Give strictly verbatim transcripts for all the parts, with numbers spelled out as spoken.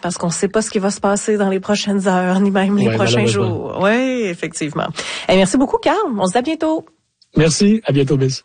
parce qu'on sait pas ce qui va se passer dans les prochaines heures, ni même les ouais, prochains jours. Oui, effectivement. Et merci beaucoup, Carl. On se dit à bientôt. Merci. À bientôt, Miss.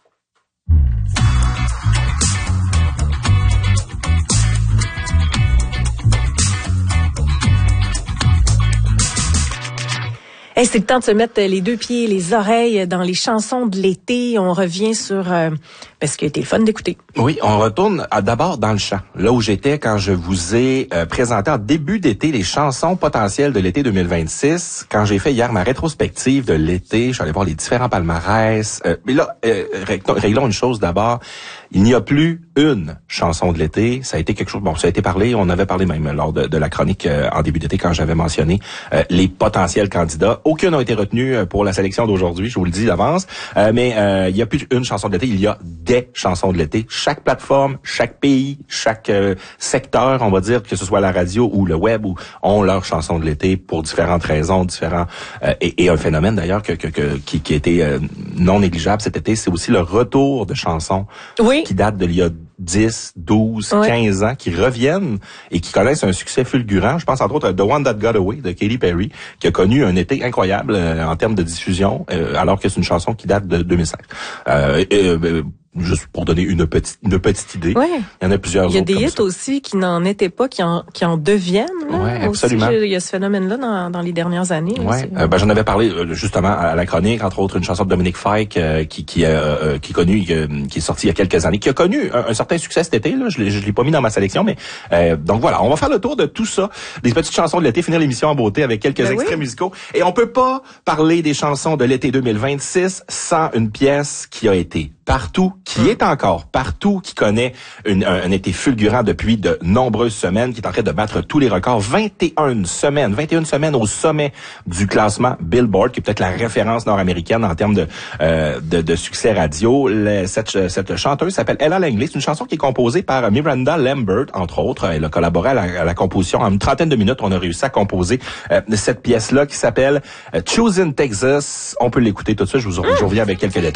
Hey, c'est le temps de se mettre les deux pieds, les oreilles dans les chansons de l'été. On revient sur euh, ben, ce qui a été le fun d'écouter. Oui, on retourne à, d'abord dans le champ, là où j'étais quand je vous ai euh, présenté en début d'été les chansons potentielles de l'été deux mille vingt-six. Quand j'ai fait hier ma rétrospective de l'été, je suis allé voir les différents palmarès. Euh, mais là, euh, réglons une chose d'abord. Il n'y a plus une chanson de l'été. Ça a été quelque chose, bon, ça a été parlé, on avait parlé même lors de, de la chronique euh, en début d'été quand j'avais mentionné euh, les potentiels candidats. Aucune n'a été retenue pour la sélection d'aujourd'hui, je vous le dis d'avance. Euh, mais euh, il n'y a plus une chanson de l'été, il y a des chansons de l'été. Chaque plateforme, chaque pays, chaque euh, secteur, on va dire, que ce soit la radio ou le web, où ont leurs chansons de l'été pour différentes raisons, différents euh, et, et un phénomène d'ailleurs que, que, que qui, qui a été euh, non négligeable cet été, c'est aussi le retour de chansons oui. qui datent d'il y a dix, douze, oui. quinze ans, qui reviennent et qui connaissent un succès fulgurant. Je pense entre autres à The One That Got Away de Katy Perry, qui a connu un été incroyable euh, en termes de diffusion, euh, alors que c'est une chanson qui date de deux mille cinq. Euh, euh, Juste pour donner une petite une petite idée. Ouais. Il y en a plusieurs autres. Il y a des hits ça. aussi qui n'en étaient pas, qui en qui en deviennent. Oui, absolument. Aussi, il y a ce phénomène-là dans, dans les dernières années. Ouais. Euh, ben, j'en avais parlé justement à la chronique, entre autres une chanson de Dominique Fike euh, qui qui euh, qui est connue, qui, qui est sortie il y a quelques années, qui a connu un, un certain succès cet été. Là, je l'ai je l'ai pas mis dans ma sélection, mais euh, donc voilà, on va faire le tour de tout ça, des petites chansons de l'été, finir l'émission en beauté avec quelques ben extraits oui. musicaux. Et on peut pas parler des chansons de l'été deux mille vingt-six sans une pièce qui a été partout, qui mmh. est encore partout, qui connaît une, un, un été fulgurant depuis de nombreuses semaines, qui est en train de battre tous les records. vingt et une semaines, vingt et une semaines au sommet du classement Billboard, qui est peut-être la référence nord-américaine en termes de, euh, de, de succès radio. Le, cette, cette chanteuse s'appelle Ella Langley. C'est une chanson qui est composée par Miranda Lambert, entre autres. Elle a collaboré à la, à la composition. En une trentaine de minutes, on a réussi à composer euh, cette pièce-là qui s'appelle Choosing Texas. On peut l'écouter tout de suite. Je vous, je vous reviens avec quelques détails.